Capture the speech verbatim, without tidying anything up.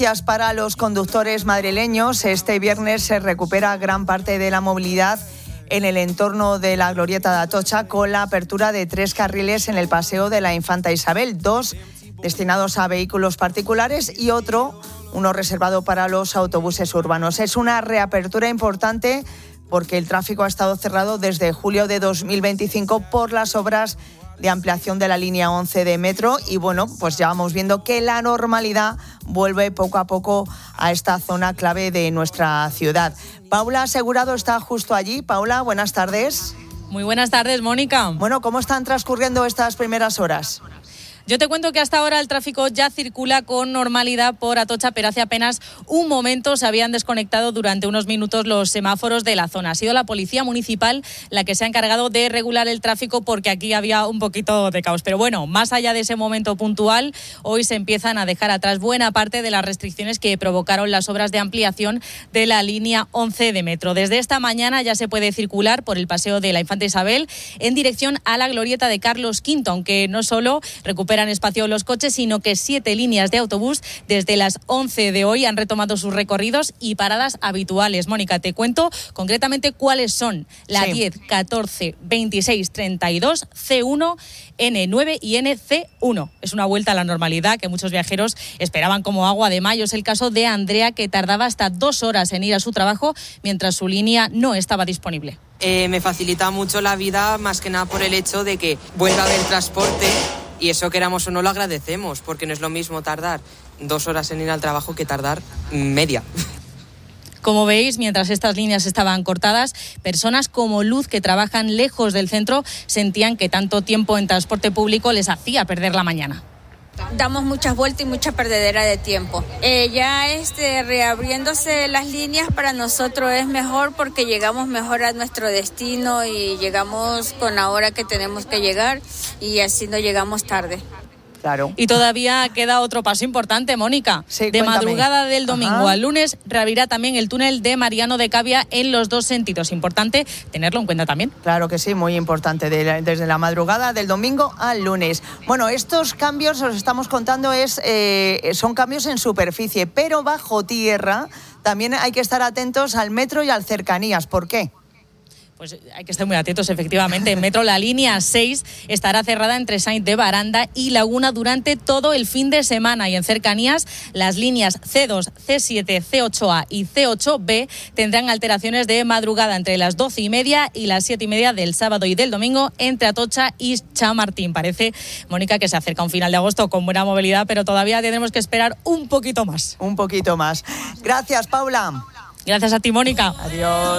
Para los conductores madrileños, este viernes se recupera gran parte de la movilidad en el entorno de la Glorieta de Atocha con la apertura de tres carriles en el Paseo de la Infanta Isabel, dos destinados a vehículos particulares y otro, uno reservado para los autobuses urbanos. Es una reapertura importante porque el tráfico ha estado cerrado desde julio de dos mil veinticinco por las obras de ampliación de la línea once de metro y bueno, pues ya vamos viendo que la normalidad vuelve poco a poco a esta zona clave de nuestra ciudad. Paula Asegurado está justo allí. Paula, buenas tardes. Muy buenas tardes, Mónica. Bueno, ¿cómo están transcurriendo estas primeras horas? Yo te cuento que hasta ahora el tráfico ya circula con normalidad por Atocha, pero hace apenas un momento se habían desconectado durante unos minutos los semáforos de la zona. Ha sido la Policía Municipal la que se ha encargado de regular el tráfico porque aquí había un poquito de caos. Pero bueno, más allá de ese momento puntual, hoy se empiezan a dejar atrás buena parte de las restricciones que provocaron las obras de ampliación de la línea once de metro. Desde esta mañana ya se puede circular por el Paseo de la Infanta Isabel en dirección a la Glorieta de Carlos quinto, aunque no solo recupera recuperan espacio los coches, sino que siete líneas de autobús desde las once de hoy han retomado sus recorridos y paradas habituales. Mónica, te cuento concretamente cuáles son: la sí. diez, catorce, veintiséis, treinta y dos, ce uno, ene nueve y ene ce uno. Es una vuelta a la normalidad que muchos viajeros esperaban como agua de mayo. Es el caso de Andrea, que tardaba hasta dos horas en ir a su trabajo mientras su línea no estaba disponible. Eh, me facilita mucho la vida, más que nada por el hecho de que vuelva a haber transporte, y eso, queramos o no, lo agradecemos, porque no es lo mismo tardar dos horas en ir al trabajo que tardar media. Como veis, mientras estas líneas estaban cortadas, personas como Luz, que trabajan lejos del centro, sentían que tanto tiempo en transporte público les hacía perder la mañana. Damos muchas vueltas y mucha perdedera de tiempo. Eh, ya este, reabriéndose las líneas para nosotros es mejor, porque llegamos mejor a nuestro destino y llegamos con la hora que tenemos que llegar, y así no llegamos tarde. Claro. Y todavía queda otro paso importante, Mónica. Sí, de cuéntame. Madrugada del domingo Ajá. al lunes reabrirá también el túnel de Mariano de Cavia en los dos sentidos. Importante tenerlo en cuenta también. Claro que sí, muy importante, de la, desde la madrugada del domingo al lunes. Bueno, estos cambios, os estamos contando, es eh, son cambios en superficie, pero bajo tierra también hay que estar atentos al metro y al cercanías. ¿Por qué? Pues hay que estar muy atentos, efectivamente. En metro, la línea seis estará cerrada entre Sainz de Baranda y Laguna durante todo el fin de semana. Y en cercanías, las líneas ce dos, ce siete, ce ocho a y ce ocho be tendrán alteraciones de madrugada entre las doce y media y las siete y media del sábado y del domingo entre Atocha y Chamartín. Parece, Mónica, que se acerca un final de agosto con buena movilidad, pero todavía tendremos que esperar un poquito más. Un poquito más. Gracias, Paula. Gracias a ti, Mónica. Adiós.